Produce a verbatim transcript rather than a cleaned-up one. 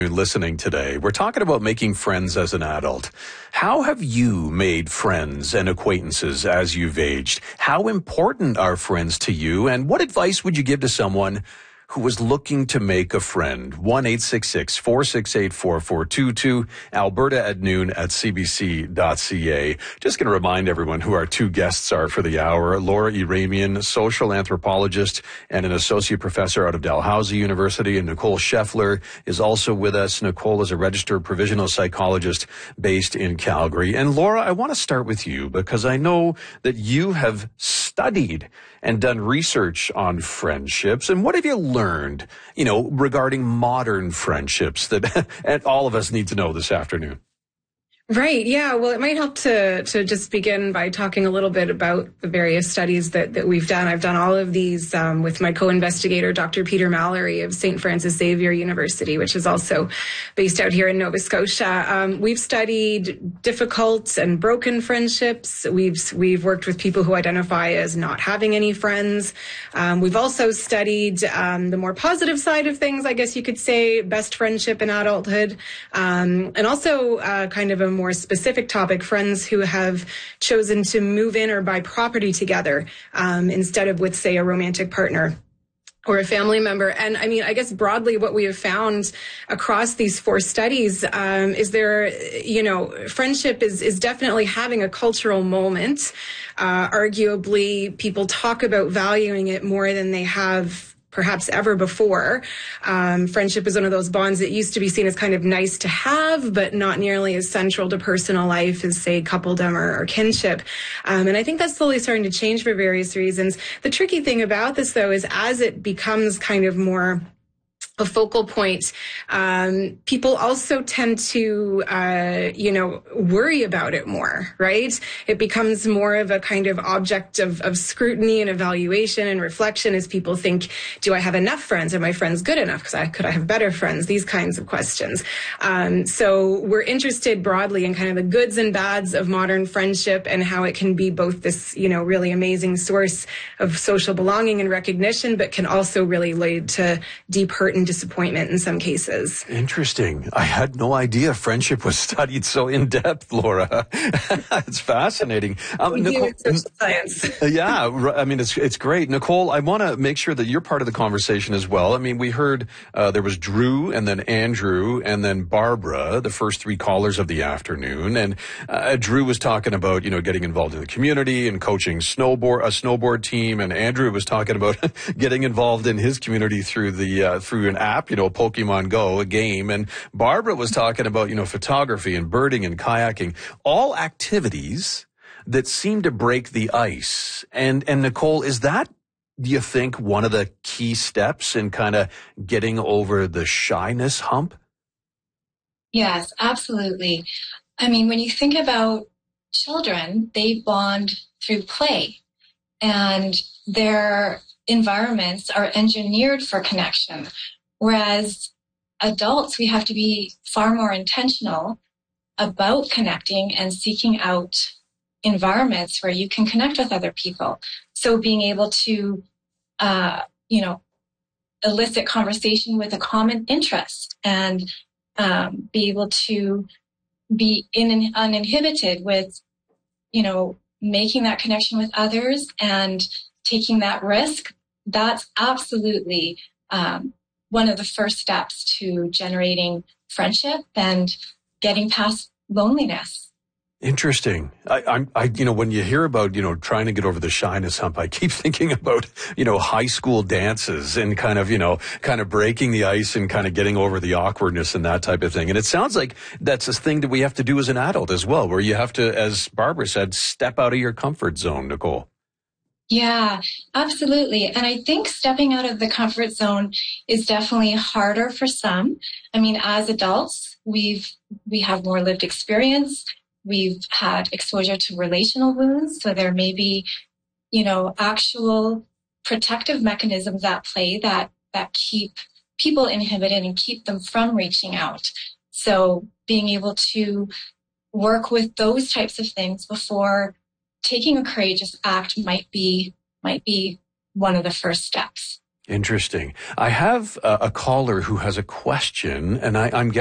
Listening today. We're talking about making friends as an adult. How have you made friends and acquaintances as you've aged? How important are friends to you? And what advice would you give to someone who was looking to make a friend? one eight six six, four six eight, four four two two, Alberta at noon at c b c dot c a. Just going to remind everyone who our two guests are for the hour. Laura Iramian, social anthropologist and an associate professor out of Dalhousie University, and Nicole Scheffler is also with us. Nicole is a registered provisional psychologist based in Calgary. And Laura, I want to start with you because I know that you have studied and done research on friendships. And what have you learned, you know, regarding modern friendships that and all of us need to know this afternoon? Right. Yeah. Well, it might help to to just begin by talking a little bit about the various studies that, that we've done. I've done all of these um, with my co-investigator, Doctor Peter Mallory of Saint Francis Xavier University, which is also based out here in Nova Scotia. Um, we've studied difficult and broken friendships. We've we've worked with people who identify as not having any friends. Um, we've also studied um, the more positive side of things, I guess you could say, best friendship in adulthood, um, and also uh, kind of a more specific topic, friends who have chosen to move in or buy property together um, instead of with, say, a romantic partner or a family member. And I mean, I guess broadly what we have found across these four studies um, is there, you know, friendship is, is definitely having a cultural moment. Uh, arguably, people talk about valuing it more than they have perhaps ever before. Um, friendship is one of those bonds that used to be seen as kind of nice to have, but not nearly as central to personal life as, say, coupledom or, or kinship. Um, and I think that's slowly starting to change for various reasons. The tricky thing about this, though, is as it becomes kind of more a focal point, um, people also tend to, uh, you know, worry about it more, right? It becomes more of a kind of object of, of scrutiny and evaluation and reflection as people think, do I have enough friends? Are my friends good enough? Because I could I have better friends? These kinds of questions. Um, so we're interested broadly in kind of the goods and bads of modern friendship and how it can be both this, you know, really amazing source of social belonging and recognition, but can also really lead to deep hurt and disappointment in some cases. Interesting. I had no idea friendship was studied so in depth, Laura. It's fascinating. Um, we Nicole, do in social science. Yeah, I mean, it's it's great. Nicole, I want to make sure that you're part of the conversation as well. I mean, we heard uh, there was Drew and then Andrew and then Barbara, the first three callers of the afternoon. And uh, Drew was talking about, you know, getting involved in the community and coaching snowboard a snowboard team. And Andrew was talking about getting involved in his community through the uh, through an app, you know, Pokemon Go, a game. And Barbara was talking about, you know, photography and birding and kayaking, all activities that seem to break the ice. And, and Nicole, is that, do you think, one of the key steps in kind of getting over the shyness hump? Yes, absolutely. I mean, when you think about children, they bond through play, and their environments are engineered for connection. Whereas adults, we have to be far more intentional about connecting and seeking out environments where you can connect with other people. So being able to, uh, you know, elicit conversation with a common interest and um, be able to be in, uninhibited with, you know, making that connection with others and taking that risk. That's absolutely um, one of the first steps to generating friendship and getting past loneliness. Interesting. I, I'm, I, you know, when you hear about, you know, trying to get over the shyness hump, I keep thinking about, you know, high school dances and kind of, you know, kind of breaking the ice and kind of getting over the awkwardness and that type of thing. And it sounds like that's a thing that we have to do as an adult as well, where you have to, as Barbara said, step out of your comfort zone, Nicole. Yeah, absolutely. And I think stepping out of the comfort zone is definitely harder for some. I mean, as adults, we've, we have more lived experience. We've had exposure to relational wounds. So there may be, you know, actual protective mechanisms at play that, that keep people inhibited and keep them from reaching out. So being able to work with those types of things before taking a courageous act might be, might be one of the first steps. Interesting. I have a, a caller who has a question, and I, I'm